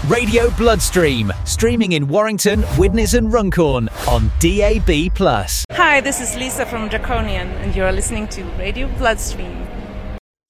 Radio Bloodstream, streaming in Warrington, Widnes and Runcorn on DAB+. Hi, this is Lisa from Draconian, and you're listening to Radio Bloodstream.